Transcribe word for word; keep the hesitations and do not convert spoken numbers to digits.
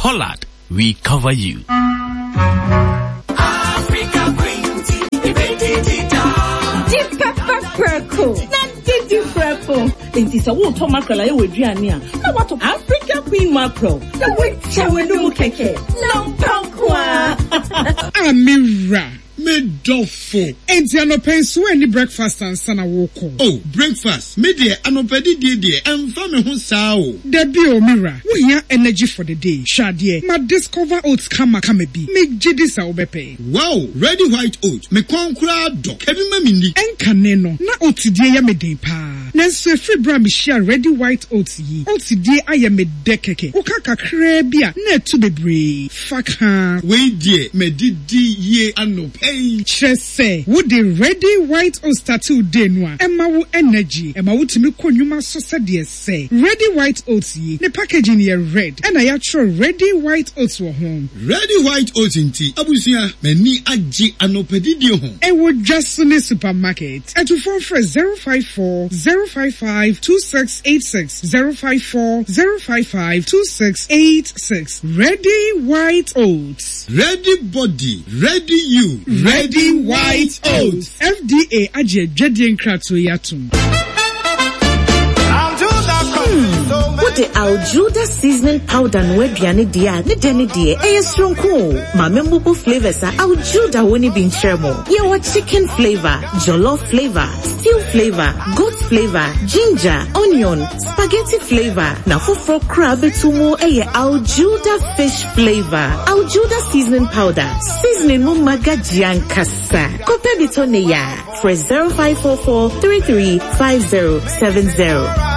Pollard, we cover you. Africa Queen Tea, Deep Pepper Perco. Didi Prepo. It is a wood to mackerel I would Giania. Now what of Africa Queen mackerel? The witch Chawenu Keke. No Pankwa. Amira. Medofo. Enti anopenso any breakfast and sana woko. Oh, breakfast. Me de anopedi de de emfa me ho sao. Debi o Mira. We here energy for the day. Shadie. Ma discover oats kama kama bi. Me jidi sa obepe. Wow, ready white oats. Me konkura do. Kebi ma mini. Enka neno. Na oats die ya me den pa. Nanso free bra me share ready white oats yi. Oats die aye me dekeke. Oka kakra bia na etu bebre. Faka. We die me didi ye anope. Chese, would the ready white oats tattoo denwa? Emma wu energy. Emma wu timi konyuma so said say. Ready white oats ye. The packaging here red. And I actual ready white oats were home. Ready white oats in tea. Abusia me ni aji anopedi di home. E would just in the supermarket. And to phone for zero five four zero five five two six eight six zero five four zero five five two six eight six. Ready white oats. Ready body. Ready you. Ready white oats. F D A aje jedi nkrato yatum. What the Aljuda seasoning powder no aduane dia ne de ne de e stronko ma membubu flavors are Aljuda woni bi ncheremo ye wa chicken flavor, jollof flavor, stew flavor, goat flavor, ginger, onion, spaghetti flavor na foforo crab etumo e ye Aljuda fish flavor. Aljuda seasoning powder seasoning mo magajian kasa kope bitone ya for zero five four four three three five zero seven zero.